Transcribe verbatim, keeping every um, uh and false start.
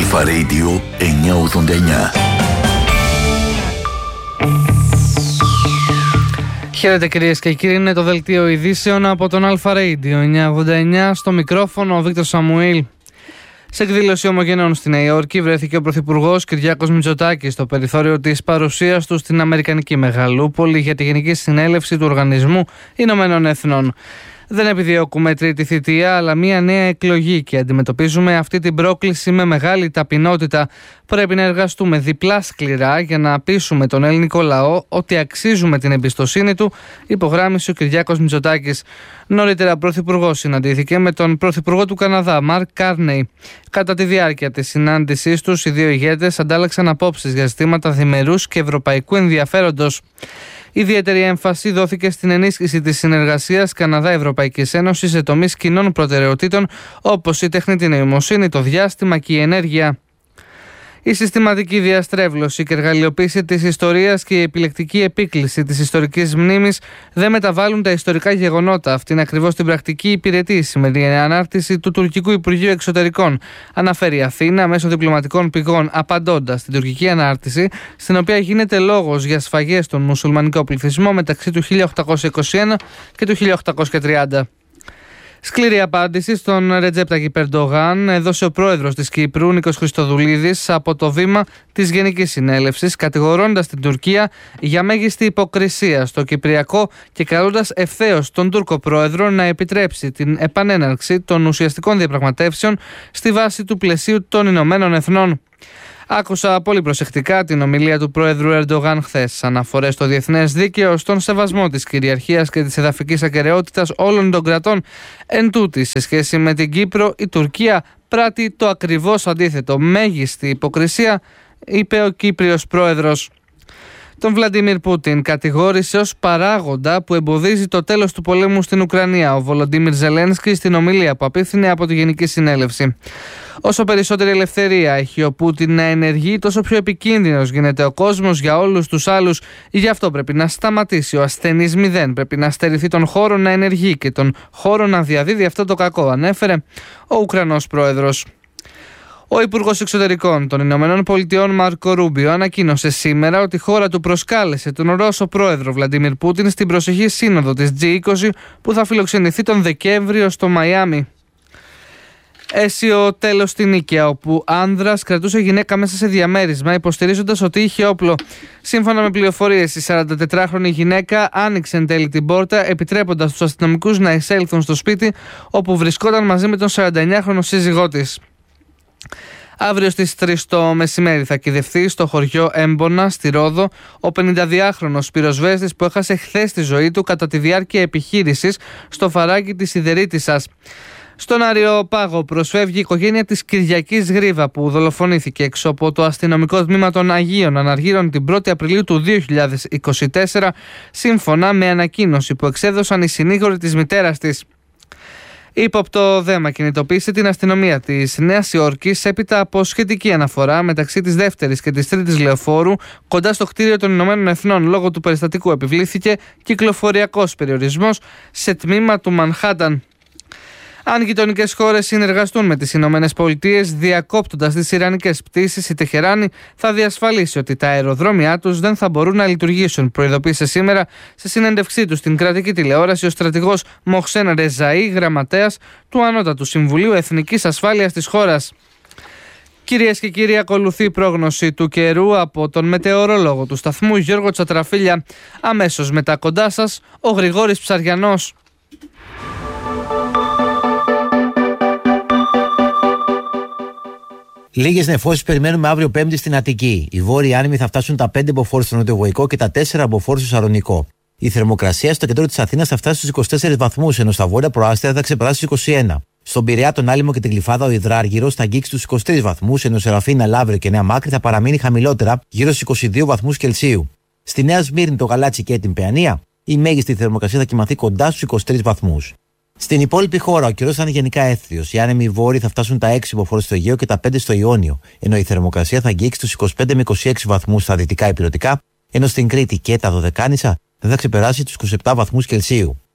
Αλφα Radio εννιακόσια ογδόντα εννιά. Χαίρετε κυρίες και κύριοι, είναι το δελτίο ειδήσεων από τον Αλφα Radio εννιακόσια ογδόντα εννιά. Στο μικρόφωνο ο Βίκτορ Σαμουήλ. Σε εκδήλωση ομογενών στη Νέα Υόρκη βρέθηκε ο Πρωθυπουργός Κυριάκος Μητσοτάκης στο περιθώριο της παρουσίας του στην Αμερικανική Μεγαλούπολη για τη Γενική Συνέλευση του Οργανισμού Ηνωμένων Εθνών. Δεν επιδιώκουμε τρίτη θητεία, αλλά μια νέα εκλογή και αντιμετωπίζουμε αυτή την πρόκληση με μεγάλη ταπεινότητα. Πρέπει να εργαστούμε διπλά σκληρά για να πείσουμε τον ελληνικό λαό ότι αξίζουμε την εμπιστοσύνη του, υπογράμμισε ο Κυριάκος Μητσοτάκης. Νωρίτερα, ο Πρωθυπουργός συναντήθηκε με τον Πρωθυπουργό του Καναδά, Μαρκ Κάρνεϊ. Κατά τη διάρκεια της συνάντησής τους, οι δύο ηγέτες αντάλλαξαν απόψεις για ζητήματα διμερούς και ευρωπαϊκού ενδιαφέροντος. Ιδιαίτερη έμφαση δόθηκε στην ενίσχυση της συνεργασίας Καναδά-Ευρωπαϊκής Ένωσης σε τομείς κοινών προτεραιοτήτων όπως η τεχνητή νοημοσύνη, το διάστημα και η ενέργεια. Η συστηματική διαστρέβλωση και εργαλειοποίηση της ιστορίας και η επιλεκτική επίκληση της ιστορικής μνήμης δεν μεταβάλλουν τα ιστορικά γεγονότα. Αυτή είναι ακριβώς την πρακτική υπηρετή η σημερινή ανάρτηση του Τουρκικού Υπουργείου Εξωτερικών. Αναφέρει η Αθήνα μέσω διπλωματικών πηγών, απαντώντας στην τουρκική ανάρτηση, στην οποία γίνεται λόγος για σφαγές στον μουσουλμανικό πληθυσμό μεταξύ του χίλια οκτακόσια είκοσι ένα και του χίλια οκτακόσια τριάντα. Σκληρή απάντηση στον Ρετζέπ Ταγιπ Ερντογάν έδωσε ο πρόεδρος της Κύπρου, Νίκος Χριστοδουλίδης, από το βήμα της Γενικής Συνέλευσης, κατηγορώντας την Τουρκία για μέγιστη υποκρισία στο Κυπριακό και καλώντας ευθέως τον Τούρκο πρόεδρο να επιτρέψει την επανέναρξη των ουσιαστικών διαπραγματεύσεων στη βάση του πλαισίου των Ηνωμένων Εθνών. Άκουσα πολύ προσεκτικά την ομιλία του πρόεδρου Ερντογάν χθες. Αναφορές στο διεθνές δίκαιο, στον σεβασμό της κυριαρχίας και της εδαφικής ακεραιότητας όλων των κρατών. Εν τούτης, σε σχέση με την Κύπρο, η Τουρκία πράττει το ακριβώς αντίθετο. Μέγιστη υποκρισία, είπε ο Κύπριος πρόεδρος. Τον Βλαντίμιρ Πούτιν κατηγόρησε ως παράγοντα που εμποδίζει το τέλος του πολέμου στην Ουκρανία ο Βολοντίμιρ Ζελένσκι στην ομιλία που απίφθινε από τη Γενική Συνέλευση. Όσο περισσότερη ελευθερία έχει ο Πούτιν να ενεργεί, τόσο πιο επικίνδυνος γίνεται ο κόσμος για όλους τους άλλους. Γι' αυτό πρέπει να σταματήσει ο ασθενής μηδέν. Πρέπει να στερηθεί τον χώρο να ενεργεί και τον χώρο να διαδίδει αυτό το κακό, ανέφερε ο Ουκρανός πρόεδρος. Ο Υπουργός Εξωτερικών των Ηνωμένων Πολιτειών Μάρκο Ρούμπιο ανακοίνωσε σήμερα ότι η χώρα του προσκάλεσε τον Ρώσο πρόεδρο Βλαντίμιρ Πούτιν στην προσεχή σύνοδο της τζι είκοσι που θα φιλοξενηθεί τον Δεκέμβριο στο Μαϊάμι. Έσιο τέλος στη Νίκαια, όπου άνδρας κρατούσε γυναίκα μέσα σε διαμέρισμα υποστηρίζοντας ότι είχε όπλο. Σύμφωνα με πληροφορίες, η σαραντατετράχρονη γυναίκα άνοιξε εν τέλει την πόρτα, επιτρέποντας τους αστυνομικούς να εισέλθουν στο σπίτι όπου βρισκόταν μαζί με τον σαρανταεννιάχρονο σύζυγό της. Αύριο στις τρεις το μεσημέρι θα κυδευθεί στο χωριό Έμπονα, στη Ρόδο, ο πενηνταδυάχρονος πυροσβέστης που έχασε χθες τη ζωή του κατά τη διάρκεια επιχείρησης στο φαράγγι της Σιδερίτισσας. Στον Αριοπάγο προσφεύγει η οικογένεια της Κυριακής Γρίβα που δολοφονήθηκε έξω από το αστυνομικό τμήμα των Αγίων Αναργύρων την πρώτη Απριλίου του δύο χιλιάδες είκοσι τέσσερα, σύμφωνα με ανακοίνωση που εξέδωσαν οι συνήγοροι της μητέρας της. Ύποπτο δέμα κινητοποίησε την αστυνομία της Νέας Υόρκης έπειτα από σχετική αναφορά μεταξύ της δεύτερης και της τρίτης λεωφόρου κοντά στο κτίριο των Ηνωμένων Εθνών. Λόγω του περιστατικού επιβλήθηκε κυκλοφοριακός περιορισμός σε τμήμα του Μανχάταν. Αν γειτονικές χώρες συνεργαστούν με τις Ηνωμένες Πολιτείες διακόπτοντας τις ιρανικές πτήσεις, η Τεχεράνη θα διασφαλίσει ότι τα αεροδρόμια τους δεν θα μπορούν να λειτουργήσουν, προειδοποίησε σήμερα σε συνέντευξή του στην κρατική τηλεόραση ο στρατηγός Μοχσέν Ρεζαΐ, γραμματέας του Ανώτατου Συμβουλίου Εθνικής Ασφάλειας της χώρας. Κυρίες και κύριοι, ακολουθεί η πρόγνωση του καιρού από τον μετεωρολόγο του σταθμού Γιώργο Τσατραφίλια. Αμέσως μετά κοντά σας ο Γρηγόρης Ψαριανός. Λίγες νεφώσεις περιμένουμε αύριο Πέμπτη στην Αττική. Οι βόρειοι άνεμοι θα φτάσουν τα πέντε μποφόρ στο νοτιοβοϊκό και τα τέσσερα μποφόρ στο Σαρονικό. Η θερμοκρασία στο κέντρο της Αθήνας θα φτάσει στους είκοσι τέσσερις βαθμούς, ενώ στα βόρεια προάστια θα ξεπεράσει τους είκοσι ένα. Στον Πειραιά, τον Άλυμο και την Γλυφάδα, ο Ιδράργυρος θα αγγίξει τους είκοσι τρεις βαθμούς, ενώ Σεραφείνα, Λαύριο και Νέα Μάκρη θα παραμείνει χαμηλότερα, γύρω στους είκοσι δύο βαθμούς Κελσίου. Στη Νέα Σμύρνη, το Γαλάτσι και την Παιανία, η μέγιστη θερμοκρασία θα κυμανθεί κοντά στους είκοσι τρεις βαθμούς. Στην υπόλοιπη χώρα, ο καιρός θα είναι γενικά έθριος. Οι άνεμοι βόρειοι θα φτάσουν τα έξι μποφόρ στο Αιγαίο και τα πέντε στο Ιόνιο, ενώ η θερμοκρασία θα αγγίξει τους είκοσι πέντε με είκοσι έξι βαθμούς στα δυτικά ηπειρωτικά, ενώ στην Κρήτη και τα Δωδεκάνησα δεν θα ξεπεράσει τους είκοσι επτά βαθμούς Κελσίου.